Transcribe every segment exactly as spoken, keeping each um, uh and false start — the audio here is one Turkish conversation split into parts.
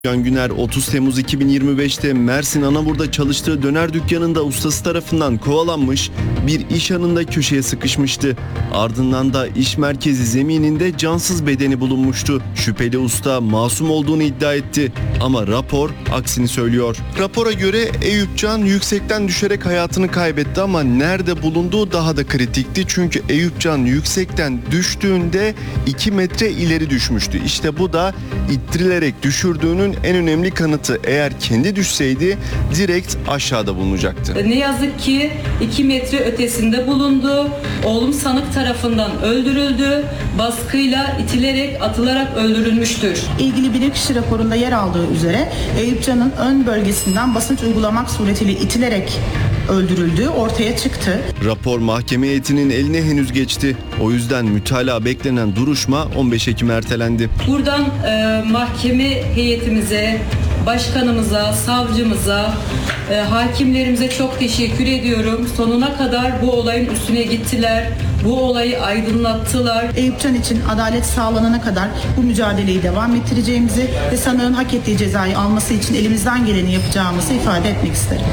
Can Güner otuz Temmuz iki bin yirmi beş'te Mersin Anabur'da çalıştığı döner dükkanında ustası tarafından kovalanmış, bir iş anında köşeye sıkışmıştı. Ardından da iş merkezi zemininde cansız bedeni bulunmuştu. Şüpheli usta masum olduğunu iddia etti ama rapor aksini söylüyor. Rapora göre Eyüp Can yüksekten düşerek hayatını kaybetti ama nerede bulunduğu daha da kritikti. Çünkü Eyüp Can yüksekten düştüğünde iki metre ileri düşmüştü. İşte bu da ittirilerek düşürdüğünün en önemli kanıtı. Eğer kendi düşseydi direkt aşağıda bulunacaktı. Ne yazık ki iki metre ötesinde bulundu. Oğlum sanık tarafından öldürüldü. Baskıyla itilerek, atılarak öldürülmüştür. İlgili bilirkişi raporunda yer aldığı üzere Eyüp Can'ın ön bölgesinden basınç uygulamak suretiyle itilerek öldürüldüğü ortaya çıktı. Rapor mahkeme heyetinin eline henüz geçti. O yüzden mütalaa beklenen duruşma on beş Ekim'e ertelendi. Buradan e, mahkeme heyetimize, başkanımıza, savcımıza, e, hakimlerimize çok teşekkür ediyorum. Sonuna kadar bu olayın üstüne gittiler. Bu olayı aydınlattılar. Eyüp Can için adalet sağlanana kadar bu mücadeleyi devam ettireceğimizi ve sanığın hak ettiği cezayı alması için elimizden geleni yapacağımızı ifade etmek isterim.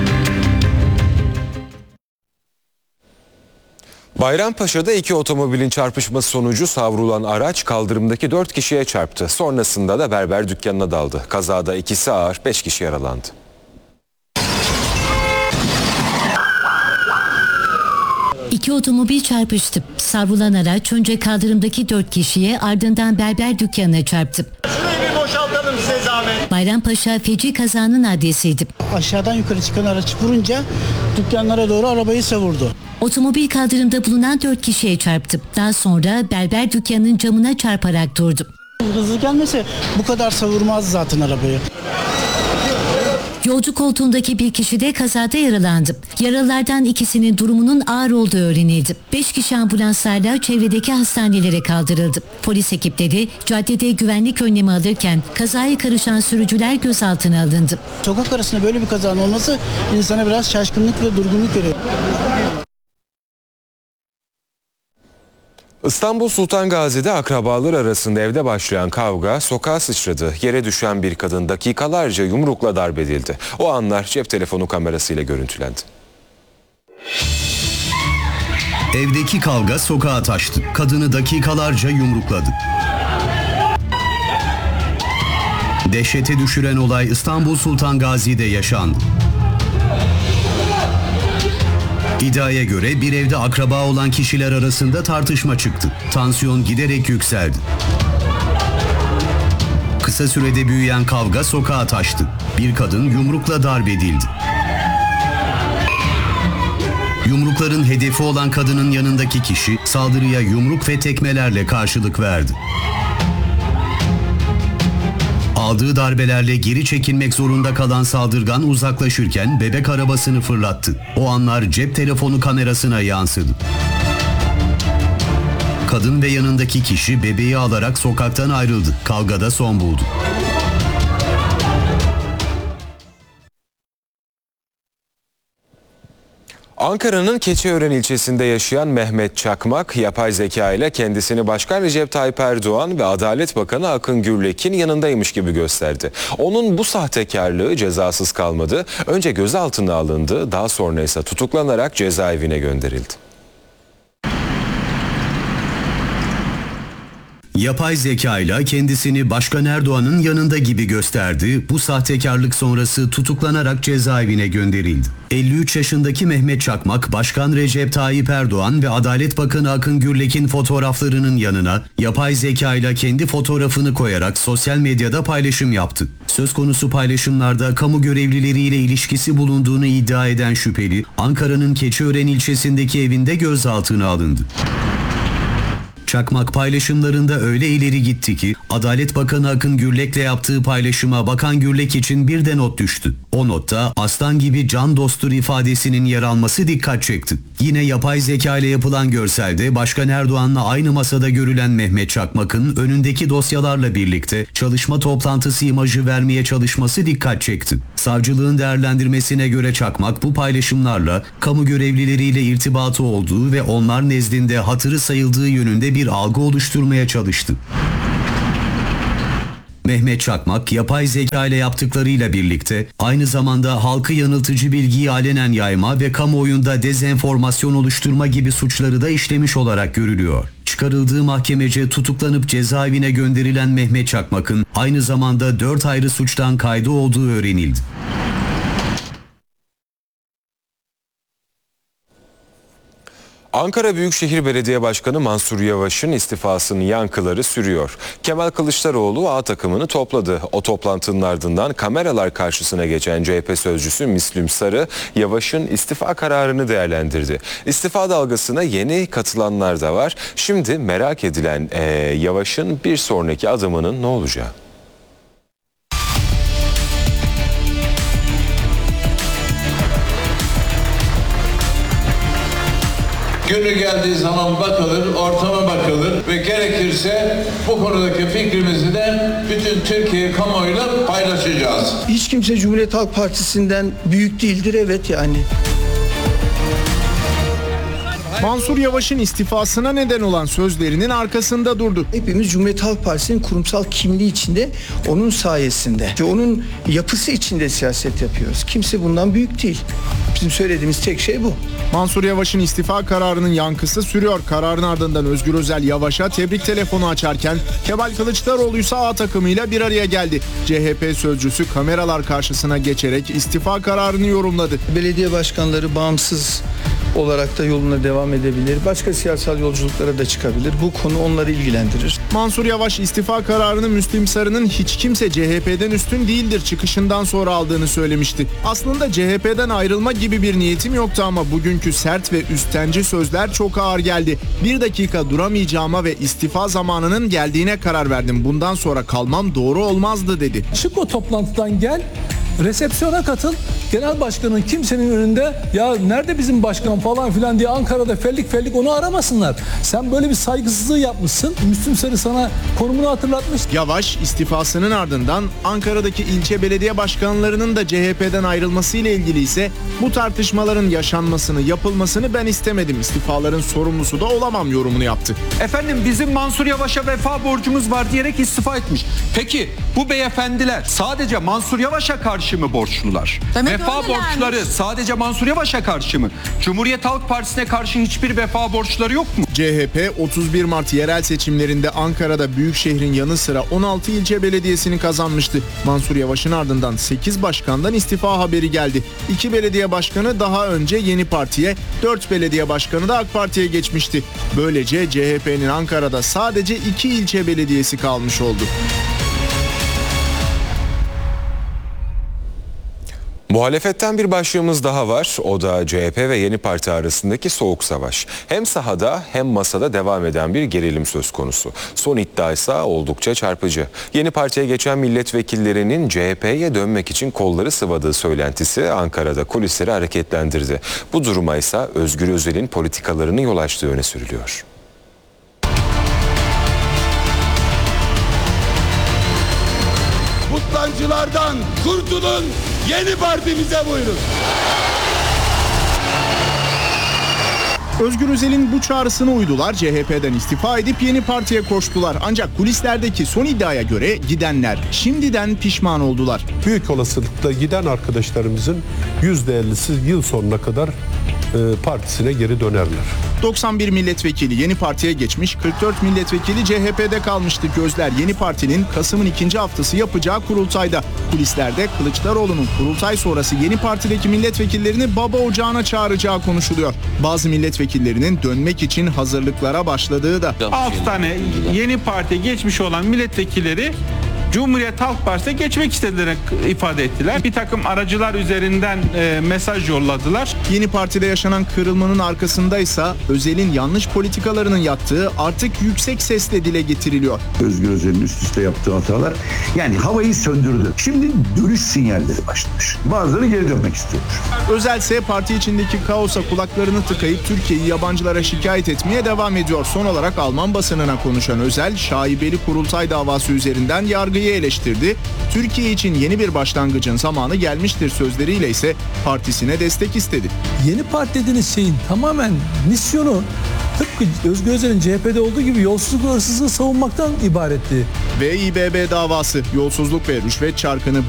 Bayrampaşa'da iki otomobilin çarpışması sonucu savrulan araç kaldırımdaki dört kişiye çarptı. Sonrasında da berber dükkanına daldı. Kazada ikisi ağır, beş kişi yaralandı. İki otomobil çarpıştı. Savrulan araç önce kaldırımdaki dört kişiye, ardından berber dükkanına çarptı. Şurayı bir boşaltalım size zahmet. Bayrampaşa feci kazanın adresiydi. Aşağıdan yukarı çıkan araç vurunca dükkanlara doğru arabayı savurdu. Otomobil kaldırımda bulunan dört kişiye çarptı. Daha sonra berber dükkanının camına çarparak durdu. Hızlı gelmese bu kadar savurmaz zaten arabayı. Yolcu koltuğundaki bir kişi de kazada yaralandı. Yaralılardan ikisinin durumunun ağır olduğu öğrenildi. Beş kişi ambulanslarla çevredeki hastanelere kaldırıldı. Polis ekipleri caddede güvenlik önlemi alırken kazaya karışan sürücüler gözaltına alındı. Sokak arasında böyle bir kazanın olması insana biraz şaşkınlık ve durgunluk veriyor. İstanbul Sultan Gazi'de akrabalar arasında evde başlayan kavga sokağa sıçradı. Yere düşen bir kadın dakikalarca yumrukla darp edildi. O anlar cep telefonu kamerasıyla görüntülendi. Evdeki kavga sokağa taştı. Kadını dakikalarca yumrukladı. Dehşete düşüren olay İstanbul Sultan Gazi'de yaşandı. İddiaya göre bir evde akraba olan kişiler arasında tartışma çıktı. Tansiyon giderek yükseldi. Kısa sürede büyüyen kavga sokağa taştı. Bir kadın yumrukla darp edildi. Yumrukların hedefi olan kadının yanındaki kişi saldırıya yumruk ve tekmelerle karşılık verdi. Aldığı darbelerle geri çekilmek zorunda kalan saldırgan uzaklaşırken bebek arabasını fırlattı. O anlar cep telefonu kamerasına yansıdı. Kadın ve yanındaki kişi bebeği alarak sokaktan ayrıldı. Kavgada son buldu. Ankara'nın Keçiören ilçesinde yaşayan Mehmet Çakmak, yapay zeka ile kendisini Başkan Recep Tayyip Erdoğan ve Adalet Bakanı Akın Gürlek'in yanındaymış gibi gösterdi. Onun bu sahtekarlığı cezasız kalmadı. Önce gözaltına alındı, daha sonra ise tutuklanarak cezaevine gönderildi. Yapay zekayla kendisini Başkan Erdoğan'ın yanında gibi gösterdi. Bu sahtekarlık sonrası tutuklanarak cezaevine gönderildi. elli üç yaşındaki Mehmet Çakmak, Başkan Recep Tayyip Erdoğan ve Adalet Bakanı Akın Gürlek'in fotoğraflarının yanına yapay zekayla kendi fotoğrafını koyarak sosyal medyada paylaşım yaptı. Söz konusu paylaşımlarda kamu görevlileriyle ilişkisi bulunduğunu iddia eden şüpheli, Ankara'nın Keçiören ilçesindeki evinde gözaltına alındı. Çakmak paylaşımlarında öyle ileri gitti ki Adalet Bakanı Akın Gürlek'le yaptığı paylaşıma Bakan Gürlek için bir de not düştü. O notta aslan gibi can dosttur ifadesinin yer alması dikkat çekti. Yine yapay zeka ile yapılan görselde Başkan Erdoğan'la aynı masada görülen Mehmet Çakmak'ın önündeki dosyalarla birlikte çalışma toplantısı imajı vermeye çalışması dikkat çekti. Savcılığın değerlendirmesine göre Çakmak bu paylaşımlarla kamu görevlileriyle irtibatı olduğu ve onlar nezdinde hatırı sayıldığı yönünde bir bir algı oluşturmaya çalıştı. Mehmet Çakmak, yapay zeka ile yaptıklarıyla birlikte aynı zamanda halkı yanıltıcı bilgiyi alenen yayma ve kamuoyunda dezenformasyon oluşturma gibi suçları da işlemiş olarak görülüyor. Çıkarıldığı mahkemece tutuklanıp cezaevine gönderilen Mehmet Çakmak'ın aynı zamanda dört ayrı suçtan kaydı olduğu öğrenildi. Ankara Büyükşehir Belediye Başkanı Mansur Yavaş'ın istifasının yankıları sürüyor. Kemal Kılıçdaroğlu A takımını topladı. O toplantının ardından kameralar karşısına geçen C H P sözcüsü Müslüm Sarı, Yavaş'ın istifa kararını değerlendirdi. İstifa dalgasına yeni katılanlar da var. Şimdi merak edilen ee, Yavaş'ın bir sonraki adımının ne olacağı? Günü geldiği zaman bakılır, ortama bakılır ve gerekirse bu konudaki fikrimizi de bütün Türkiye kamuoyuyla paylaşacağız. Hiç kimse Cumhuriyet Halk Partisi'nden büyük değildir, evet yani. Mansur Yavaş'ın istifasına neden olan sözlerinin arkasında durdu. Hepimiz Cumhuriyet Halk Partisi'nin kurumsal kimliği içinde, onun sayesinde ve onun yapısı içinde siyaset yapıyoruz. Kimse bundan büyük değil. Bizim söylediğimiz tek şey bu. Mansur Yavaş'ın istifa kararının yankısı sürüyor. Kararın ardından Özgür Özel Yavaş'a tebrik telefonu açarken Kemal Kılıçdaroğlu ise A takımıyla bir araya geldi. C H P sözcüsü kameralar karşısına geçerek istifa kararını yorumladı. Belediye başkanları bağımsız olarak da yoluna devam edebilir. Başka siyasal yolculuklara da çıkabilir. Bu konu onları ilgilendirir. Mansur Yavaş istifa kararını Müslüm Sarı'nın hiç kimse C H P'den üstün değildir çıkışından sonra aldığını söylemişti. Aslında C H P'den ayrılma gibi bir niyetim yoktu ama bugünkü sert ve üstenci sözler çok ağır geldi. Bir dakika duramayacağıma ve istifa zamanının geldiğine karar verdim. Bundan sonra kalmam doğru olmazdı dedi. Çık o toplantıdan gel. Resepsiyona katıl. Genel başkanın kimsenin önünde ya nerede bizim başkan falan filan diye Ankara'da fellik fellik onu aramasınlar. Sen böyle bir saygısızlığı yapmışsın. Müslüm Sarı sana konumunu hatırlatmış. Yavaş istifasının ardından Ankara'daki ilçe belediye başkanlarının da C H P'den ayrılmasıyla ilgili ise bu tartışmaların yaşanmasını, yapılmasını ben istemedim. İstifaların sorumlusu da olamam yorumunu yaptı. Efendim bizim Mansur Yavaş'a vefa borcumuz var diyerek istifa etmiş. Peki bu beyefendiler sadece Mansur Yavaş'a karşı mı borçlular? Demek vefa borçları sadece Mansur Yavaş'a karşı mı? Cumhuriyet Halk Partisi'ne karşı hiçbir vefa borçları yok mu? C H P otuz bir Mart yerel seçimlerinde Ankara'da Büyükşehir'in yanı sıra on altı ilçe belediyesini kazanmıştı. Mansur Yavaş'ın ardından sekiz başkandan istifa haberi geldi. iki belediye başkanı daha önce Yeni Parti'ye, dört belediye başkanı da AK Parti'ye geçmişti. Böylece C H P'nin Ankara'da sadece iki ilçe belediyesi kalmış oldu. Muhalefetten bir başlığımız daha var. O da C H P ve Yeni Parti arasındaki soğuk savaş. Hem sahada hem masada devam eden bir gerilim söz konusu. Son iddia ise oldukça çarpıcı. Yeni Parti'ye geçen milletvekillerinin C H P'ye dönmek için kolları sıvadığı söylentisi Ankara'da kulisleri hareketlendirdi. Bu duruma ise Özgür Özel'in politikalarının yol açtığı öne sürülüyor. Kutlancılardan kurtulun, yeni partimize buyurun. Özgür Özel'in bu çağrısına uydular, C H P'den istifa edip Yeni Parti'ye koştular. Ancak kulislerdeki son iddiaya göre gidenler şimdiden pişman oldular. Büyük olasılıkla giden arkadaşlarımızın yüzde ellisi yıl sonuna kadar e, partisine geri dönerler. doksan bir milletvekili Yeni Parti'ye geçmiş, kırk dört milletvekili C H P'de kalmıştı. Gözler Yeni Parti'nin Kasım'ın ikinci haftası yapacağı kurultayda. Kulislerde Kılıçdaroğlu'nun kurultay sonrası Yeni Parti'deki milletvekillerini baba ocağına çağıracağı konuşuluyor. Bazı milletvekillerinin dönmek için hazırlıklara başladığı da. altı tane Yeni Parti'ye geçmiş olan milletvekilleri Cumhuriyet Halk Partisi'ne geçmek istediler ifade ettiler. Bir takım aracılar üzerinden e, mesaj yolladılar. Yeni Parti'de yaşanan kırılmanın arkasındaysa Özel'in yanlış politikalarının yattığı artık yüksek sesle dile getiriliyor. Özgür Özel'in üst üste yaptığı hatalar yani havayı söndürdü. Şimdi dönüş sinyalleri başlamış. Bazıları geri dönmek istiyormuş. Özel ise parti içindeki kaosa kulaklarını tıkayıp Türkiye'yi yabancılara şikayet etmeye devam ediyor. Son olarak Alman basınına konuşan Özel, şaibeli kurultay davası üzerinden yargı eleştirdi. Türkiye için yeni bir başlangıcın zamanı gelmiştir sözleriyle ise partisine destek istedi. Yeni Parti dediğiniz şeyin tamamen misyonu tıpkı Özgür Özel'in C H P'de olduğu gibi yolsuzluk ve hırsızlığı savunmaktan ibaretti. Ve İBB davası, yolsuzluk ve rüşvet çarkını